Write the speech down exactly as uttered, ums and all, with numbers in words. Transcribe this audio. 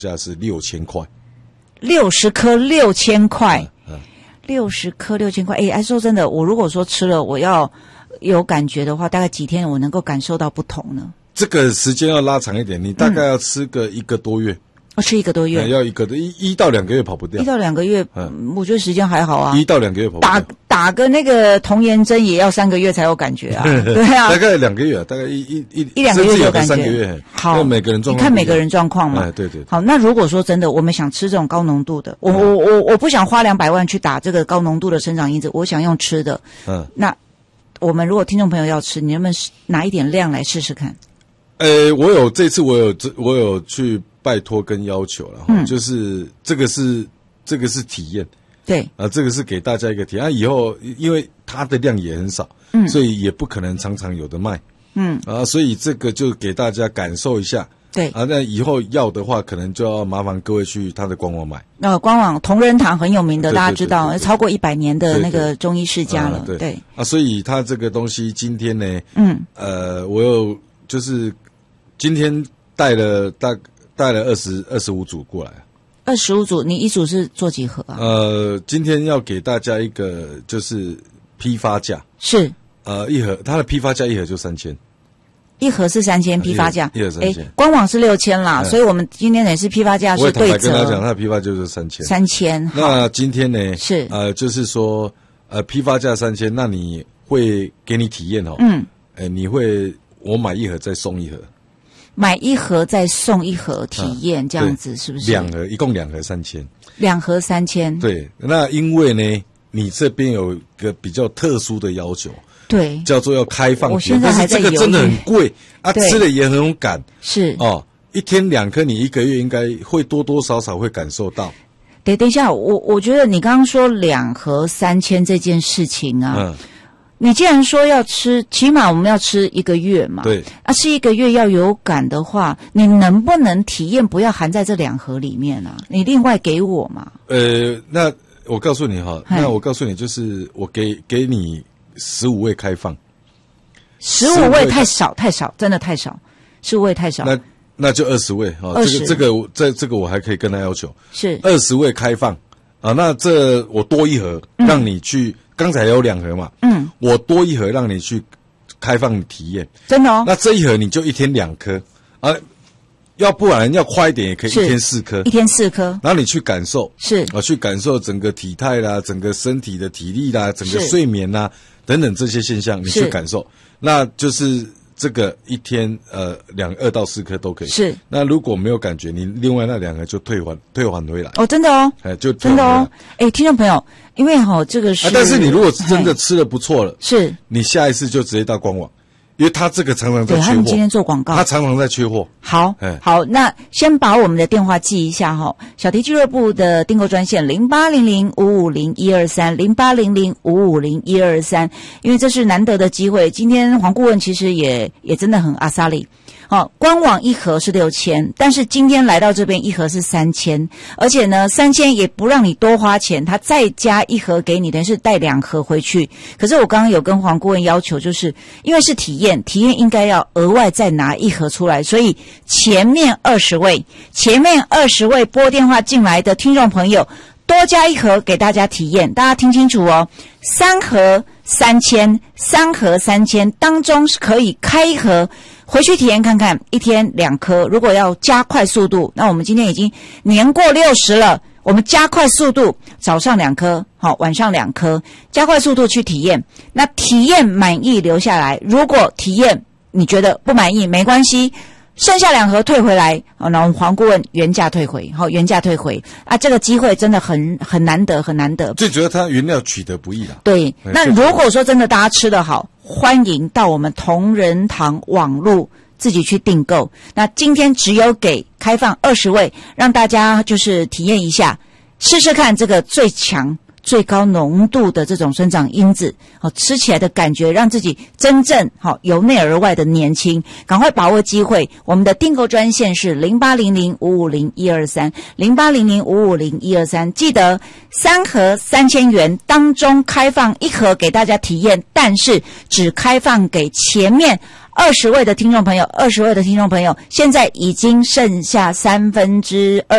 价是六千块， 六十颗六千块， 嗯嗯六十颗六千块。哎，哎，说真的，我如果说吃了，我要有感觉的话，大概几天我能够感受到不同呢？ 这个时间要拉长一点，你大概要吃个一个多月。 我、嗯、吃一个多月， 嗯、要一个一一到两个月跑不掉， 一到两个月，嗯，我觉得时间还好啊。 一到两个月跑不掉， 打打个那个童颜针也要三个月才有感觉啊，对啊， 大概两个月，大概一一一一两个月有感觉， 三个月。 好， 每个人状况， 你看每个人状况嘛。 哎，对 对, 对。 好，那如果说真的，我们想吃这种高浓度的，我我我我不想花两百万去打这个高浓度的生长因子，我想用吃的。嗯，那我们如果听众朋友要吃，你能不能拿一点量来试试看？ 呃，我有这次我有我有去拜托跟要求了，嗯，就是这个是这个是体验， 对啊，这个是给大家一个体验。啊、以后因为它的量也很少，嗯，所以也不可能常常有的卖，嗯啊，所以这个就给大家感受一下， 对啊，那以后要的话，可能就要麻烦各位去他的官网买。 呃，官网同仁堂很有名的， 对对对对对， 大家知道，超过一百年的那个中医世家了， 对 对, 对, 对啊，所以它这个东西今天呢， 嗯， 呃，我有就是今天带了大带了二十二十五组过来。 二十五组，你一组是做几盒啊？ 呃，今天要给大家一个就是批发价， 是呃一盒，它的批发价一盒就三千， 一盒是三千，批发价一盒三千， 官网是六千啦，所以我们今天也是批发价是对折。 我也坦白跟他讲，它的批发就是三千， 三千。 那今天呢是呃，就是说呃批发价三千，那你会给你体验哦， 嗯， 呃，你会我买一盒再送一盒。 买一盒再送一盒体验，这样子是不是？ 两盒，一共两盒三千。 两盒三千。 对，那因为呢，你这边有一个比较特殊的要求， 对， 叫做要开放。 我现在还在犹豫。 但是这个真的很贵啊，吃了也很有感。 是哦，一天两颗，你一个月应该会多多少少会感受到。 等等一下，我我觉得你刚刚说两盒三千这件事情啊。嗯，你既然说要吃，起码我们要吃一个月嘛。 对。 啊，吃一个月要有感的话，你能不能体验不要含在这两盒里面啊？你另外给我嘛。 呃，那我告诉你哈，那我告诉你，就是我给给你十五位开放。 十五位太少，太少，真的太少，十五位太少。 那那就二十位哈，这个这个这这个我还可以跟他要求是二十位开放啊。那这我多一盒，嗯、让你去。刚才有两盒嘛，嗯，我多一盒让你去开放体验， 真的哦。 那这一盒你就一天两颗啊，要不然要快一点也可以一天四颗， 一天四颗， 然后你去感受是啊，去感受整个体态啦，整个身体的体力啦，整个睡眠啦等等这些现象，你去感受，那就是这个一天呃两二到四颗都可以。 是， 那如果没有感觉，你另外那两个就退还退还回来。 哦，真的哦， 哎，就真的哦，哎，听众朋友。因为哈、哦，这个是、 啊，但是你如果真的吃的不错了， 是， 你下一次就直接到官网，因为他这个常常在缺货。 对，他们今天做广告， 他常常在缺货。 好，好，那先把我们的电话记一下哈，小迪俱乐部的订购专线零八零零五五零一二三零八零零五五零一二三，因为这是难得的机会。今天黄顾问其实也也真的很阿萨里。好、哦，官网一盒是六千，但是今天来到这边一盒是三千，而且呢，三千也不让你多花钱，他再加一盒给你，等于是带两盒回去。可是我刚刚有跟黄顾问要求，就是因为是体验，体验应该要额外再拿一盒出来，所以前面二十位，前面二十位拨电话进来的听众朋友，多加一盒给大家体验，大家听清楚哦，三盒三千，三盒三千当中是可以开一盒。回去体验看看，一天两颗。如果要加快速度，那我们今天已经年过六十了，我们加快速度，早上两颗，好，晚上两颗，加快速度去体验。那体验满意留下来，如果体验你觉得不满意，没关系，剩下两盒退回来。好，那我们黄顾问原价退回，好，原价退回啊，这个机会真的很很难得，很难得。 最主要它原料取得不易啦。 对，那如果说真的大家吃得好，欢迎到我们同仁堂网路自己去订购。那今天只有给开放二十位，让大家就是体验一下，试试看这个最强最高浓度的这种生长因子，好、哦、吃起来的感觉，让自己真正好、哦、由内而外的年轻。赶快把握机会，我们的订购专线是零八零零五五零一二三零八零零五五零一二三，记得三盒三千元当中开放一盒给大家体验，但是只开放给前面二十位的听众朋友，二十位的听众朋友，现在已经剩下三分之二。